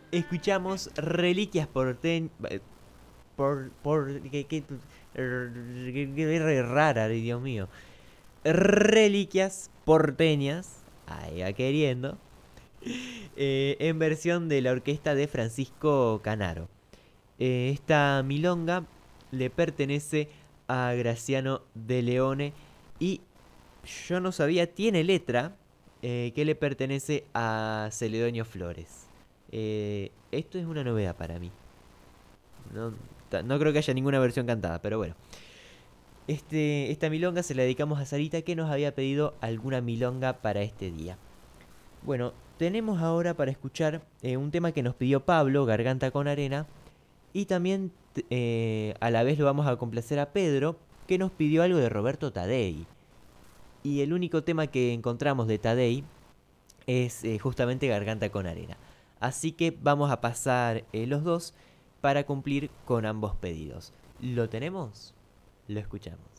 escuchamos Reliquias porteñas. Qué rara, Dios mío. Reliquias porteñas. Ahí va queriendo. En versión de la orquesta de Francisco Canaro. Esta milonga le pertenece a Graciano de Leone y yo no sabía, tiene letra que le pertenece a Celedonio Flores. Esto es una novedad para mí. No, no creo que haya ninguna versión cantada, pero bueno. Esta milonga se la dedicamos a Sarita que nos había pedido alguna milonga para este día. Bueno, tenemos ahora para escuchar un tema que nos pidió Pablo, Garganta con Arena, y también a la vez lo vamos a complacer a Pedro, que nos pidió algo de Roberto Tadei. Y el único tema que encontramos de Tadei es justamente Garganta con Arena. Así que vamos a pasar los dos para cumplir con ambos pedidos. ¿Lo tenemos? Lo escuchamos.